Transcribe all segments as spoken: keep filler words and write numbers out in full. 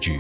energy.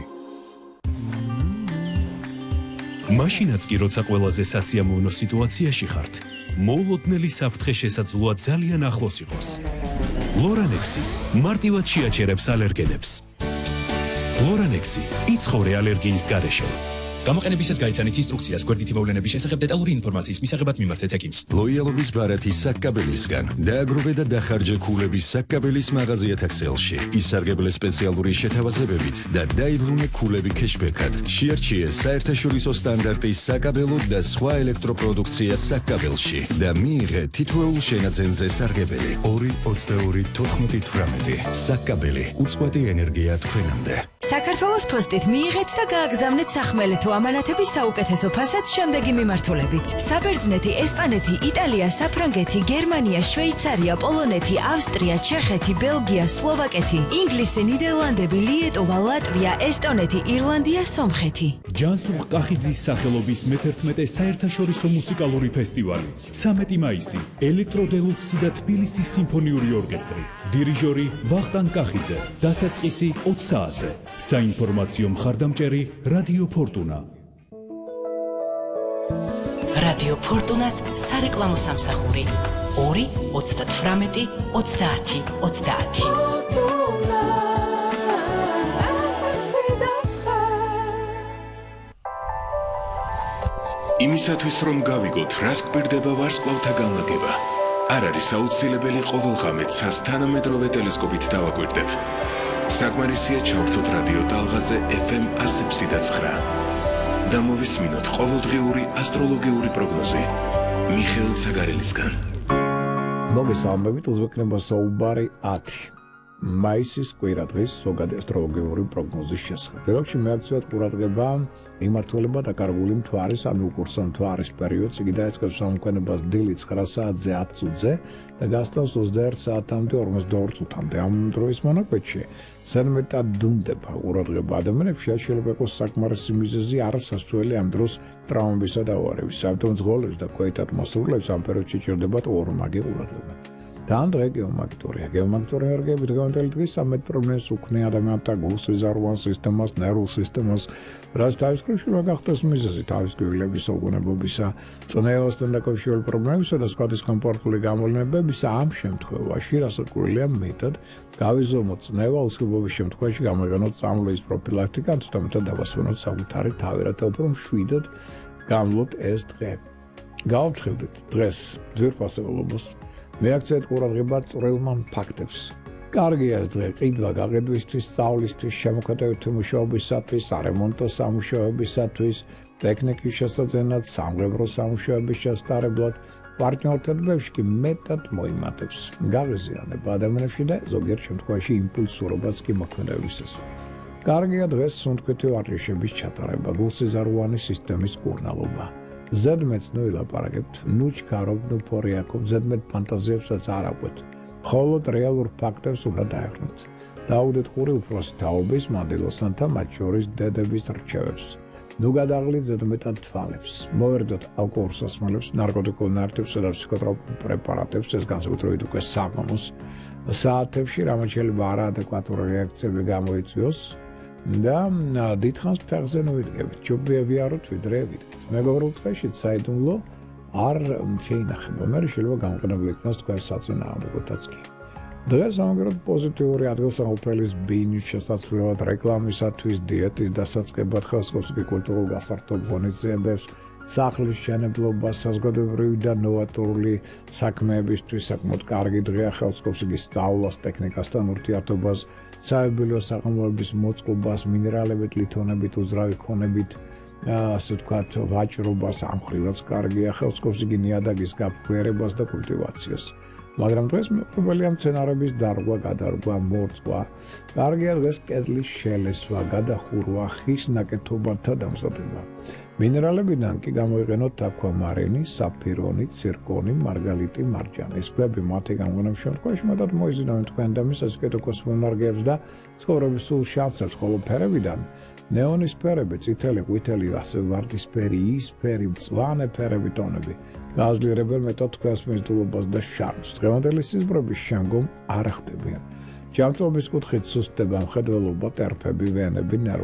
მაშინაც კი როცა ყველაზე სასიამოვნო სიტუაციაში ხართ, მოულოდნელი საფრთხე შესაძლოა ძალიან ახლოს იყოს. ლორანექსი მარტივად შეაჩერებს ალერგენებს. ლორანექსი იცხოვრე ალერგიის გარეშე. გამოყენებისას გაიცანით ინსტრუქციას გვერდითი მოვლენების შესახებ დეტალური ინფორმაციის მისაღებად მიმართეთ ექიმს. ლოიალობის ბარათი საკაბელისგან დააგროვე და დახარჯე ქულების საკაბელის მაღაზიათა ქსელში. ისარგებლე სპეციალური შეთავაზებებით და დაიბრუნე ქულები ქეშბექად. შეარჩიე საერთაშორისო სტანდარტის საკაბელო და სხვა ელექტროპროდუქცია საკაბელში და მიიღე თითოეულ შენაძენზე სარგებელი. ორი ოცდაორი თოთხმეტი თვრამეტი. საკაბელი უწყვეტი ენერგია თქვენამდე. საქართველოს ფოსტით მიიღეთ და გააგზავნეთ სახმელეთო ამანათების საუკეთესო ფასად შემდეგი მიმართულებით. საბერძნეთი, ესპანეთი, იტალია, საფრანგეთი, გერმანია, შვეიცარია, პოლონეთი, ავსტრია, ჩეხეთი, ბელგია, სლოვაკეთი, ინგლისი, ნიდერლანდები, ლიეტოვა, ლატვია, ესტონეთი, ირლანდია, სომხეთი. ჯანსუღ კახიძის სახელობის მეთერთმეტე საერთაშორისო მუსიკალური ფესტივალი. ცამეტი მაისი, ელექტროდელუქსი და თბილისის სიმფონიური ორკესტრი. დირიჟორი ვახტანგ კახიძე, დასაწყისი ოც საათზე. საინფორმაციო მხარდამჭერი რადიო ფორტუნა. რადიო ფორტუნას სარეკლამო სამსახური ორი ოცდათვრამეტი ოცდაათი ოცდაათი. იმისათვის რომ გავიგოთ რას გვერდება ვარსკვლავთა განლაგება, არ არის აუცილებელი ყოველღამე ცას თანამედროვე ტელესკოპით დავაკვირდეთ. საკმარისია ჩავრთოთ რადიო ტალღაზე ეფ ემ ასი და ცხრა და მოვისმინოთ ყოველდღიური ასტროლოგიური პროგნოზი მიხეილ ცაგარელისგან. მოგესალმებით, უზბეკნებო საუბარი ათი მაისის კვირადღის ზოგადი ასტროლოგიური პროგნოზის შესახებ. პირველში მეაქციოთ ყურადღება მიმართულება დაკარგული მთვარის ანუ უკურსო მთვარის პერიოდს. იგი დაიწყებს სამოქმედებას დილი ცხრა საათზე ათ წუთზე და გასტავს ოცდაერთ საათამდე ორმოცდაორ წუთამდე. ამ დროის მონაკვეთში ზედმეტად დუნდება ყურადღება ადამიანებში, შეიძლება იყოს საკმარისი მიზეზი არასასწრელი ამ დროს ტრავმებისა და ავარიების. სამთო მძღოლებს და კვეთად მოსულებს ამ პერიოდში ჭირდებათ ორმაგი ყურადღება. თან დღე გეომაგნიტურია. გეომაგნიტური ენერგიები დღევანდელი დღის სამეთ პრობლემას უქმნიან ადამიანთა გულს, იზარვან სისტემას, ნერვულ სისტემას, რაც თავის მხრივ შეიძლება გახდეს მიზეზი თავის გულების საგუნებობისა, წნევასთან დაკავშირებული პრობლემებისა და სხვა დისკომფორტული გამოვლენებებისა. ამ შემთხვევაში რასაკვირველია მეტად გავიზომოთ წნევა უსხლობობის შემთხვევაში გამოიყენოთ წამლების პროფილაქტიკა, თუმცა მეტად დავასვენოთ საკუთარი თავი, რათა უფრო მშვიდად გამლოთ ეს დღე. გავაფრთხილდით დღეს ძვირფასეულობას. მეაქციეთ ყურადღება წვრილმა ფაქტებს. კარგია ეს დღე ყიდვა გაყიდვისთვის, სწავლისთვის, შემოქმედებითი მუშაობისათვის, სარემონტო სამუშაოებისათვის, ტექნიკის შესაძენად, სამღერო სამუშაოების შესწავლად, პარტნიორთებებში კი მეტად მოიმატებს. გაღიზიანება ადამიანებში და ზოგიერთ შემთხვევაში იმპულსურობაც კი მოქმედებისას. კარგია დღეს სუნთქვითი ვარჯიშების ჩატარება, გულსიზარვანი სისტემის კურნალობა. ზედმეტს ნუ ილაპარაკებთ, ნუ ჩქარობთ, ნუ ფორიაკობთ, ზედმეტ ფანტაზიებსაც არ აყვეთ. მხოლოდ რეალურ ფაქტებს უნდა დაეხნოთ. დაუდეთ ყური უფროსი თაობის, მანდილოსთან და მათ შორის დედების რჩევებს. ნუ გადაღლით ზედმეტად თვალებს. მოვერდოთ ალკოჰოლურ სასმელებს, ნარკოტიკულ ნივთებსა და ფსიქოტროპულ პრეპარატებს, ეს განსაკუთრებით უკვე საღამოს საათებში, რამაც შეიძლება არაადეკვატური რეაქციები გამოიწვიოს. და დიდხანს ფეხზე ნოვიდგებით, ჯობია ვიაროთ ვიდრე ვიდგეთ. მეგობრულ დღეში საიდუმლო არ შეინახება, მე შეიძლება გამოყენებული იქნას თქვენ საწინააღმდეგოთაც კი. დღეს ამგვარად პოზიტიური ადგილსამყოფელის ბინის შესაძლებლად რეკლამისათვის, დიეტის დასაწყებად, ხელსაწყოთი კულტურულ გასართობ ღონისძიებებს, სახლის მშენებლობას, საზოგადოებრივი და ნოვატორული საქმეებისთვის საკმაოდ კარგი დღეა, ხელსაწყობს იგი სწავლას, ტექნიკასთან ურთიერთობას, საებიულო საყრდენობის მოწყობას, მინერალებით, ლითონებით, უძრავი ქონებით, ასე ვთქვათ, ვაჭრობას, ამ ხრივაც კარგია, ხელსაწყობს იგი ნიადაგის გაფუერებას და კულტივაციას. მაგრამ დღეს მეუღებელია მცენარების დარგვა, გადარგვა, მორწვა. კარგია დღეს კედლის შელესვა, გადახურვა, ხის ნაკეთობათა დამზადება. მინერალებიდან კი გამოიყენოთ აკვამარინი, საფირონი, ცირკონი, მარგალიტი, მარჯანი. ეს ქვები მათი გამოყენების შემთხვევაში მეტად მოიზიდავენ თქვენ და მის ასკეტო კოსმონარგიებს და ცხოვრების სულ შანსებს, ხოლო ფერებიდან ნეონის ფერები, წითელი, ყვითელი, ასე ვარდისფერი, იისფერი, მწვანე ფერები ტონები. გააძლიერებენ მეტად თქვენს მიზიდულობას და შარმს. დღევანდელი სიზმრების შემდგომ არ ახდებიან. ჯანმრთელობის კუთხით სუსტდება, მხედველობა, ტერფები, ვენები,